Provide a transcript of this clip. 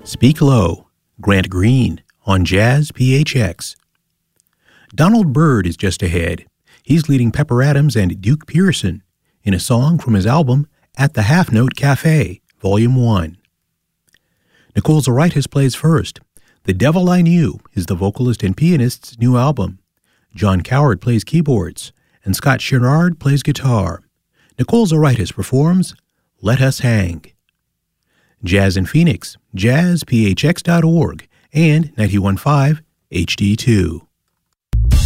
Speak Low, Grant Green on Jazz PHX. Donald Byrd is just ahead. He's leading Pepper Adams and Duke Pearson in a song from his album At the Half Note Cafe, Volume 1. Nicole Zaritis plays first. The Devil I Knew is the vocalist and pianist's new album. John Coward plays keyboards, and Scott Sherrard plays guitar. Nicole Zaritis performs Let Us Hang. Jazz in Phoenix, jazzphx.org, and 91.5 HD2.